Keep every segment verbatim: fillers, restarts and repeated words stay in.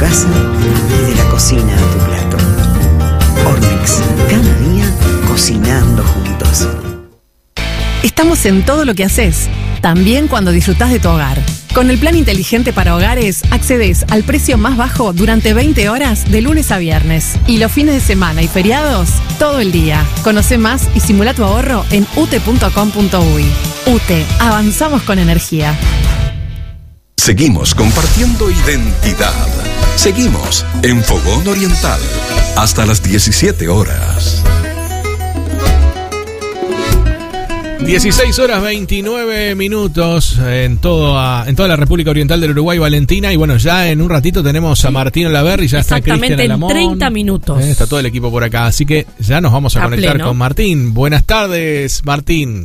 casa y de la cocina a tu plato. Ornex, cada día cocinando juntos. Estamos en todo lo que haces, también cuando disfrutás de tu hogar. Con el plan inteligente para hogares, accedes al precio más bajo durante veinte horas de lunes a viernes. Y los fines de semana y feriados, todo el día. Conoce más y simula tu ahorro en ute punto com punto uy. UTE, avanzamos con energía. Seguimos compartiendo identidad. Seguimos en Fogón Oriental hasta las diecisiete horas. dieciséis horas veintinueve minutos en, todo a, en toda la República Oriental del Uruguay, Valentina. Y bueno, ya en un ratito tenemos a Martín Olaverri, ya está Cristian Alamón. Exactamente, en treinta minutos. Eh, está todo el equipo por acá, así que ya nos vamos a, a conectar pleno. con Martín. Buenas tardes, Martín.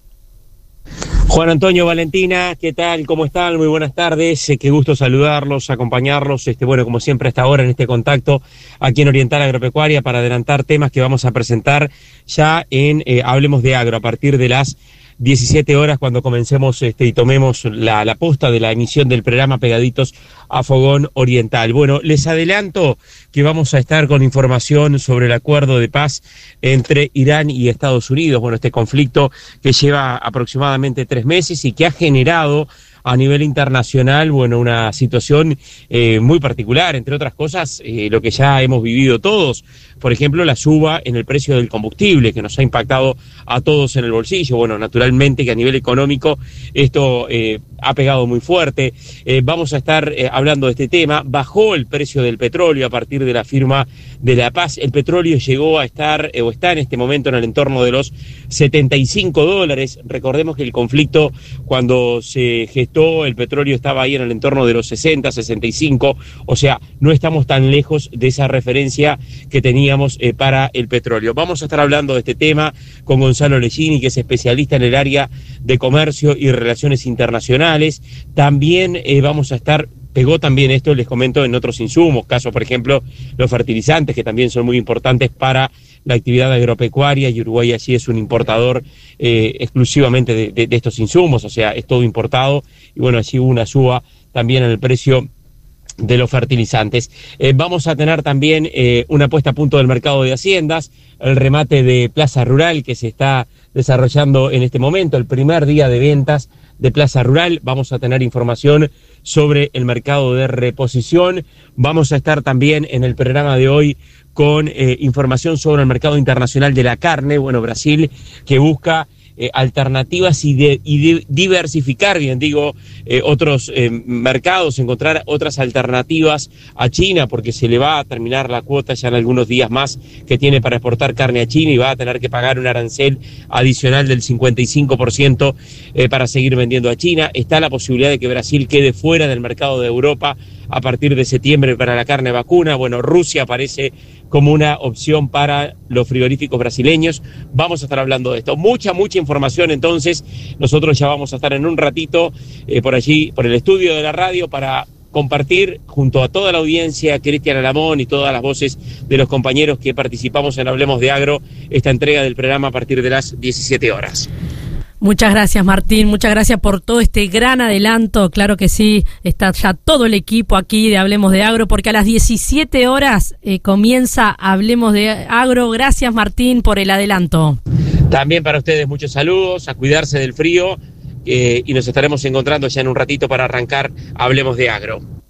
Juan Antonio, Valentina, ¿qué tal? ¿Cómo están? Muy buenas tardes, eh, qué gusto saludarlos, acompañarlos, este, bueno, como siempre hasta ahora en este contacto aquí en Oriental Agropecuaria para adelantar temas que vamos a presentar ya en eh, Hablemos de Agro a partir de las diecisiete horas cuando comencemos este, y tomemos la, la posta de la emisión del programa Pegaditos a Fogón Oriental. Bueno, les adelanto que vamos a estar con información sobre el acuerdo de paz entre Irán y Estados Unidos. Bueno, este conflicto que lleva aproximadamente tres meses y que ha generado a nivel internacional, bueno, una situación eh, muy particular, entre otras cosas, eh, lo que ya hemos vivido todos. Por ejemplo, la suba en el precio del combustible, que nos ha impactado a todos en el bolsillo. Bueno, naturalmente que a nivel económico esto eh, ha pegado muy fuerte. Eh, vamos a estar eh, hablando de este tema. Bajó el precio del petróleo a partir de la firma de la paz. El petróleo llegó a estar, eh, o está en este momento en el entorno de los setenta y cinco dólares. Recordemos que el conflicto, cuando se gestó, el petróleo estaba ahí en el entorno de los sesenta, sesenta y cinco. O sea, no estamos tan lejos de esa referencia que tenía Eh, para el petróleo. Vamos a estar hablando de este tema con Gonzalo Leggini, que es especialista en el área de comercio y relaciones internacionales. También eh, vamos a estar, pegó también esto, les comento, en otros insumos, caso por ejemplo los fertilizantes, que también son muy importantes para la actividad agropecuaria, y Uruguay allí es un importador eh, exclusivamente de, de, de estos insumos, o sea, es todo importado, y bueno, allí hubo una suba también en el precio de los fertilizantes. Eh, vamos a tener también eh, una puesta a punto del mercado de haciendas, el remate de Plaza Rural que se está desarrollando en este momento, el primer día de ventas de Plaza Rural. Vamos a tener información sobre el mercado de reposición. Vamos a estar también en el programa de hoy con eh, información sobre el mercado internacional de la carne. Bueno, Brasil que busca Eh, alternativas y, de, y de diversificar, bien digo, eh, otros eh, mercados, encontrar otras alternativas a China, porque se le va a terminar la cuota ya en algunos días más que tiene para exportar carne a China, y va a tener que pagar un arancel adicional del cincuenta y cinco por ciento eh, para seguir vendiendo a China. Está la posibilidad de que Brasil quede fuera del mercado de Europa a partir de septiembre para la carne vacuna. Bueno, Rusia aparece como una opción para los frigoríficos brasileños. Vamos a estar hablando de esto. Mucha, mucha información, entonces. Nosotros ya vamos a estar en un ratito eh, por allí, por el estudio de la radio, para compartir junto a toda la audiencia, Cristian Alamón y todas las voces de los compañeros que participamos en Hablemos de Agro, esta entrega del programa a partir de las diecisiete horas. Muchas gracias, Martín, muchas gracias por todo este gran adelanto. Claro que sí, está ya todo el equipo aquí de Hablemos de Agro, porque a las diecisiete horas eh, comienza Hablemos de Agro. Gracias, Martín, por el adelanto. También para ustedes muchos saludos, a cuidarse del frío, eh, y nos estaremos encontrando ya en un ratito para arrancar Hablemos de Agro.